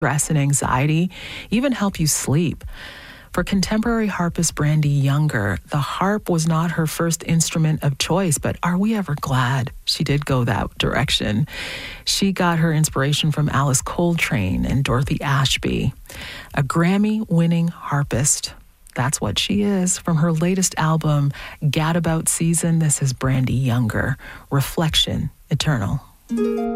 stress and anxiety, even help you sleep. For contemporary harpist Brandy Younger, the harp was not her first instrument of choice, but are we ever glad she did go that direction? She got her inspiration from Alice Coltrane and Dorothy Ashby. A Grammy-winning harpist. That's what she is. From her latest album, Gadabout Season, this is Brandy Younger, Reflection Eternal.